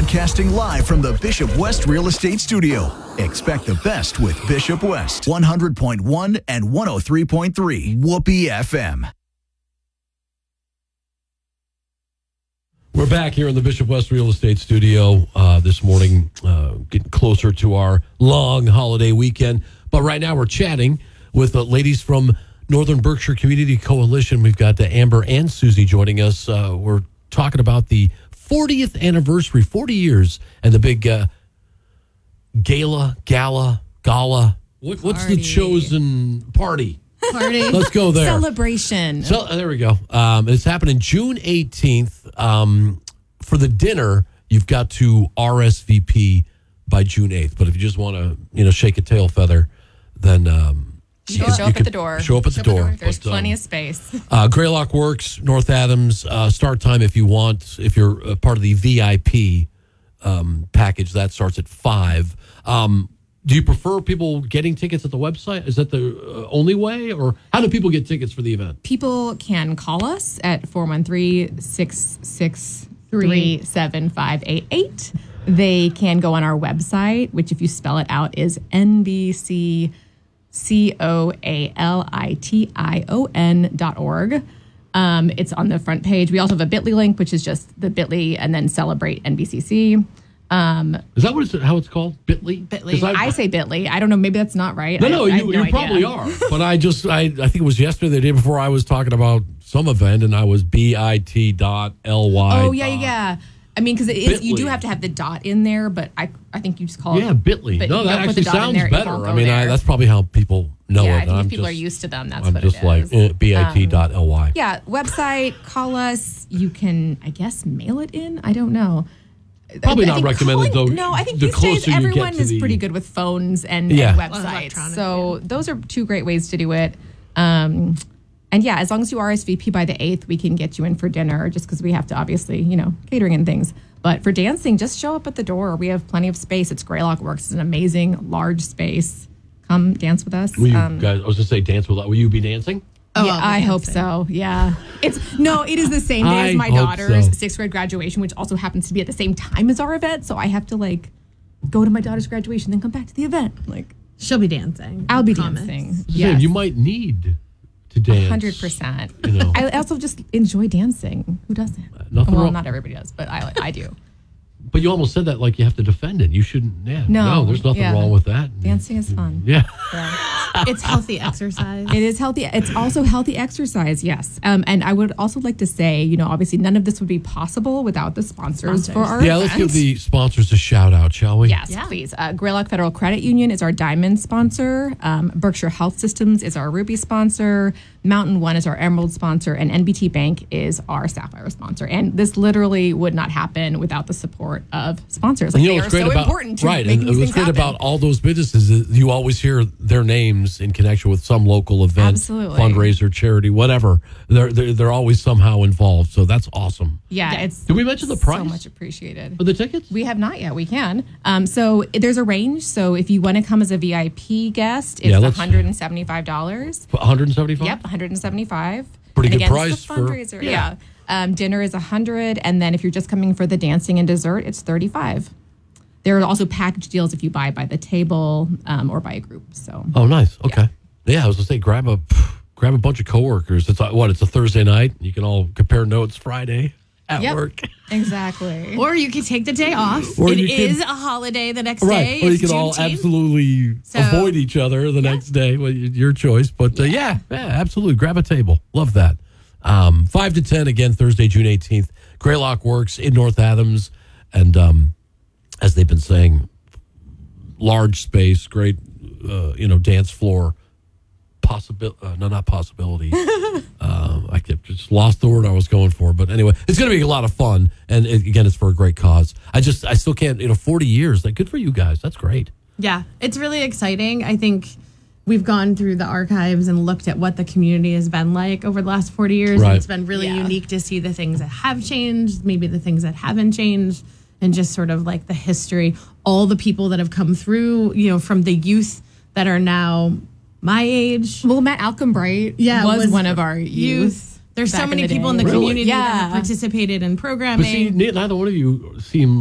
Broadcasting live from the Bishop West Real Estate Studio. Expect the best with Bishop West. 100.1 and 103.3 Whoopee FM. We're back here in the Bishop West Real Estate Studio this morning, getting closer to our long holiday weekend. But right now we're chatting with the ladies from Northern Berkshire Community Coalition. We've got Amber and Susie joining us. We're talking about the 40th anniversary, 40 years, and the big gala. What's the chosen party? Let's go there. Celebration. So there we go. It's happening June 18th. For the dinner, you've got to RSVP by June 8th. But if you just want to, shake a tail feather, then show up at the door. Show up at the door. There's plenty of space. Greylock Works, North Adams. Start time if you want. If you're part of the VIP package, that starts at 5. Do you prefer people getting tickets at the website? Is that the only way? Or how do people get tickets for the event? People can call us at 413-663-7588. They can go on our website, which if you spell it out is NBCCoalition.org. It's on the front page. We also have a Bit.ly link, which is just the Bit.ly and then celebrate NBCC. Is that how it's called? Bit.ly? Bit.ly. I say Bit.ly. I don't know. Maybe that's not right. No, you probably are. But I think it was yesterday, the day before, I was talking about some event, and I was bit.ly. Oh, yeah. I mean, because you do have to have the dot in there, but I think you just call it. Yeah, Bit.ly. No, that actually sounds better. I mean, that's probably how people know it. I think if people are used to them, that's what it is. I'm just like bit.ly. Yeah, website, call us. You can, I guess, mail it in. I don't know. Probably not recommended, though. No, I think these days everyone is pretty good with phones and websites. So those are two great ways to do it. And yeah, as long as you RSVP by the 8th, we can get you in for dinner, just because we have to obviously, catering and things. But for dancing, just show up at the door. We have plenty of space. It's Greylock Works. It's an amazing, large space. Come dance with us. Will you guys, I was going to say dance with us. Will you be dancing? Oh, yeah, I hope so. Yeah. It is the same day as my daughter's 6th grade graduation, which also happens to be at the same time as our event. So I have to go to my daughter's graduation, then come back to the event. She'll be dancing. I'll be dancing. Yeah. You might need to dance. 100%. I also just enjoy dancing. Who doesn't? Not everybody does, but I do. But you almost said that like you have to defend it. You shouldn't. Yeah. No, there's nothing wrong with that. Dancing is fun. Yeah. It's healthy exercise. It is healthy. It's also healthy exercise, yes. And I would also like to say, obviously none of this would be possible without the sponsors for our event. Let's give the sponsors a shout out, shall we? Yes, please. Greylock Federal Credit Union is our diamond sponsor. Berkshire Health Systems is our ruby sponsor. Mountain One is our emerald sponsor, and NBT Bank is our sapphire sponsor. And this literally would not happen without the support of sponsors. They are so important to making these things happen. What's great about all those businesses is you always hear their names in connection with some local event, fundraiser, charity, whatever. They're always somehow involved. So that's awesome. Yeah, Did we mention the price? So much appreciated. For the tickets? We have not yet. We can. So there's a range. So if you want to come as a VIP guest, it's $175. $175? Yep, $175. Pretty good price. It's a fundraiser. Dinner is $100, and then if you're just coming for the dancing and dessert, it's $35. There are also package deals if you buy by the table or by a group. So. Oh, nice. Okay. Yeah, I was gonna say grab a bunch of coworkers. It's it's a Thursday night. You can all compare notes Friday at work. Exactly. Or you can take the day off. It is a holiday the next day. Or you can all absolutely avoid each other the next day. Well, your choice. But absolutely. Grab a table. Love that. 5 to 10, again, Thursday, June 18th. Greylock Works in North Adams. And as they've been saying, large space, great, dance floor. Not possibility. I just lost the word I was going for. But anyway, it's going to be a lot of fun. And again, it's for a great cause. I still can't, 40 years. Good for you guys. That's great. Yeah, it's really exciting. I think we've gone through the archives and looked at what the community has been like over the last 40 years. Right. And it's been really unique to see the things that have changed, maybe the things that haven't changed, and just sort of like the history, all the people that have come through, from the youth that are now my age. Well, Matt Alcombright was one of our youth. There's so many people in the community that have participated in programming. But see, neither one of you seem